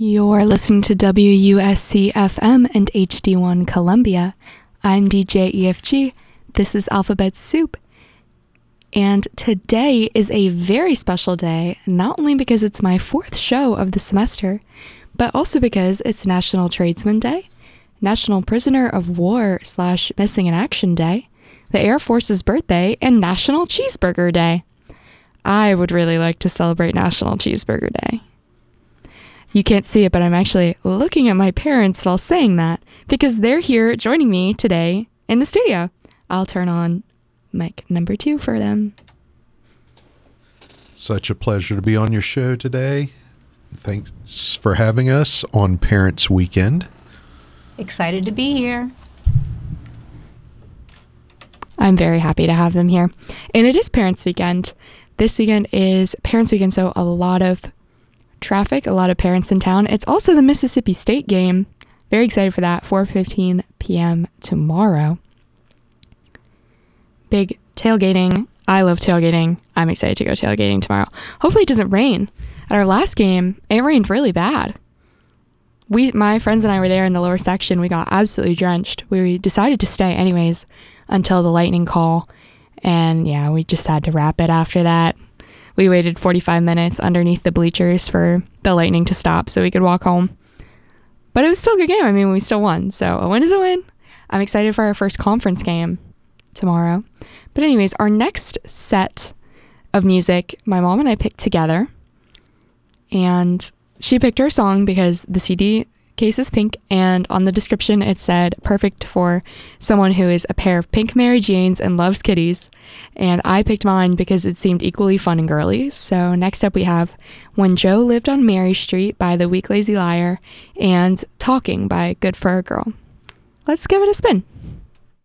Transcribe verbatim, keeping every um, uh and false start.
You're listening to W U S C F M and H D one Columbia. I'm D J E F G. This is Alphabet Soup. And today is a very special day, not only because it's my fourth show of the semester, but also because it's National Tradesman Day, National Prisoner of War slash Missing in Action Day, the Air Force's birthday, and National Cheeseburger Day. I would really like to celebrate National Cheeseburger Day. You can't see it, but I'm actually looking at my parents while saying that because they're here joining me today in the studio. I'll turn on mic number two for them. Such a pleasure to be on your show today. Thanks for having us on Parents Weekend. Excited to be here. I'm very happy to have them here. And it is Parents Weekend. This weekend is Parents Weekend, so a lot of traffic, a lot of parents in town. It's also the Mississippi State game. Very excited for that. four fifteen p.m. tomorrow. Big tailgating. I love tailgating. I'm excited to go tailgating tomorrow. Hopefully it doesn't rain. At our last game, it rained really bad. We, my friends and I were there in the lower section. We got absolutely drenched. We decided to stay anyways until the lightning call. And yeah, we just had to wrap it after that. We waited forty-five minutes underneath the bleachers for the lightning to stop so we could walk home. But it was still a good game. I mean, we still won. So a win is a win. I'm excited for our first conference game tomorrow. But anyways, our next set of music, my mom and I picked together. And she picked her song because the C D case is pink. And on the description, it said, perfect for someone who is a pair of pink Mary Janes and loves kitties. And I picked mine because it seemed equally fun and girly. So next up we have When Joe Lived on Mary Street by The Weak Lazy Liar and Talking by Good for a Girl. Let's give it a spin.